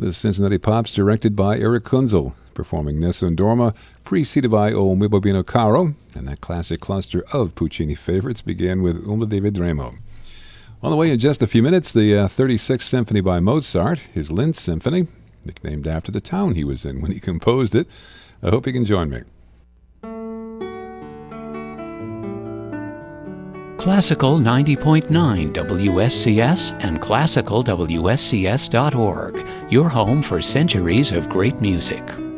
The Cincinnati Pops, directed by Eric Kunzel, performing Nessun Dorma, preceded by O Mi Bambino Caro, and that classic cluster of Puccini favorites began with Una di Vedremo. On the way in just a few minutes, the 36th Symphony by Mozart, his Linz Symphony, nicknamed after the town he was in when he composed it. I hope you can join me. Classical 90.9 WSCS and classicalwscs.org, your home for centuries of great music.